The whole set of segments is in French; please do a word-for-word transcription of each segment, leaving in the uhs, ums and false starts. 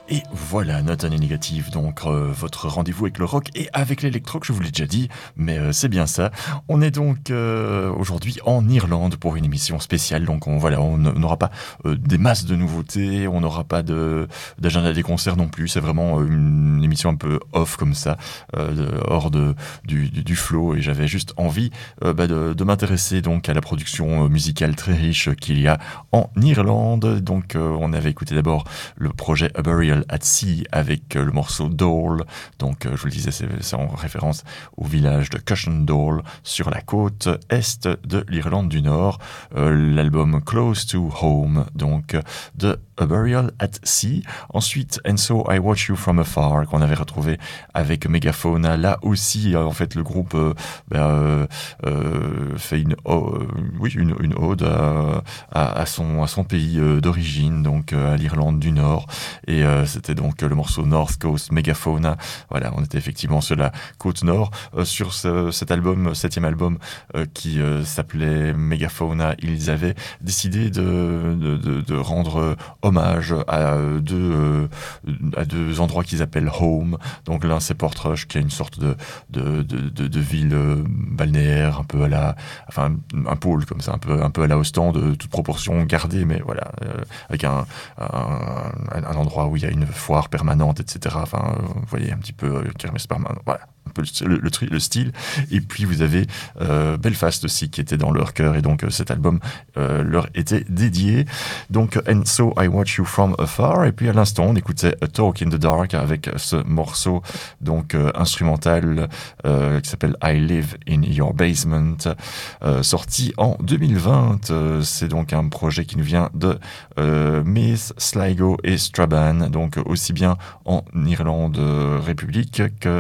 Et voilà, note année négative, donc euh, votre rendez-vous avec le rock et avec l'électro, que je vous l'ai déjà dit, mais euh, c'est bien ça. On est donc euh, aujourd'hui en Irlande pour une émission spéciale, donc on voilà, on n'aura pas euh, des masses de nouveautés, on n'aura pas de, d'agenda des concerts non plus, c'est vraiment une émission un peu off comme ça, euh, de, hors de, du, du, du flow, et j'avais juste envie euh, bah, de, de m'intéresser donc à la production musicale très riche qu'il y a en Irlande. Donc euh, on avait écouté d'abord le projet A Burial at Sea avec euh, le morceau Dole. Donc, euh, je vous le disais, c'est, c'est en référence au village de Cushendole sur la côte est de l'Irlande du Nord. Euh, l'album Close to Home, donc de A Burial at Sea. Ensuite, And So I Watch You From Afar, qu'on avait retrouvé avec Megafauna. Là aussi, en fait, le groupe euh, euh, euh, fait une, oh, oui, une, une ode à, à, à, son, à son pays euh, d'origine, donc euh, à l'Irlande du Nord. Et euh, c'était donc le morceau North Coast Megafauna. Voilà, on était effectivement sur la côte nord. Euh, sur ce, cet album, septième album, euh, qui euh, s'appelait Megafauna, ils avaient décidé de, de, de, de rendre hommage à deux, euh, à deux endroits qu'ils appellent Home. Donc l'un, c'est Portrush, qui est une sorte de, de, de, de, de ville balnéaire, un peu à la, enfin, un pôle comme ça, un peu, un peu à la Ostende, toute proportion gardée, mais voilà, euh, avec un, un, un endroit où il y a une foire permanente, et cetera. Enfin, euh, vous voyez un petit peu euh, kermesse permanente. Voilà, un peu le, le, le, le style. Et puis vous avez euh, Belfast aussi qui était dans leur cœur, et donc euh, cet album euh, leur était dédié. Donc And So I Watch You From Afar. Et puis à l'instant, on écoutait A Talk in the Dark avec ce morceau donc euh, instrumental euh, qui s'appelle I Live in Your Basement, euh, sorti en deux mille vingt. Euh, c'est donc un projet qui nous vient de euh, Myth, Sligo et Strabane, donc aussi bien en Irlande euh, République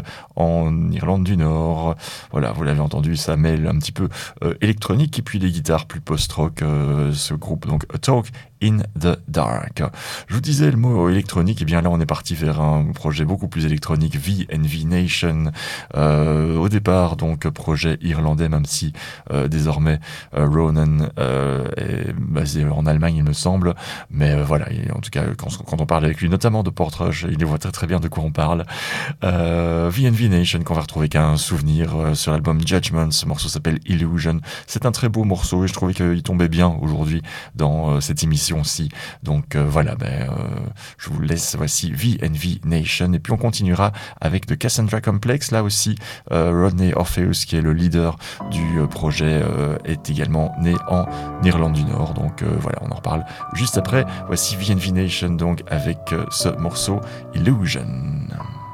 qu'en Irlande du Nord. Voilà, vous l'avez entendu, ça mêle un petit peu euh, électronique et puis les guitares plus post-rock, euh, ce groupe, donc A Talk in the Dark. Je vous disais le mot électronique, et bien là on est parti vers un projet beaucoup plus électronique, V and V Nation. Euh, au départ donc projet irlandais, même si euh, désormais euh, Ronan euh, est basé en Allemagne il me semble, mais euh, voilà, et en tout cas quand, quand on parle avec lui notamment de Portrush, il voit très très bien de quoi on parle. Euh, V and V Nation qu'on va retrouver qu'un souvenir euh, sur l'album Judgment, ce morceau s'appelle Illusion. C'est un très beau morceau et je trouvais qu'il tombait bien aujourd'hui dans euh, cette émission aussi. Donc euh, voilà, ben, euh, je vous laisse, voici V and V Nation, et puis on continuera avec The Cassandra Complex. Là aussi, euh, Rodney Orpheus, qui est le leader du euh, projet, euh, est également né en Irlande du Nord. Donc euh, voilà, on en reparle juste après. Voici V and V Nation donc avec euh, ce morceau Illusion.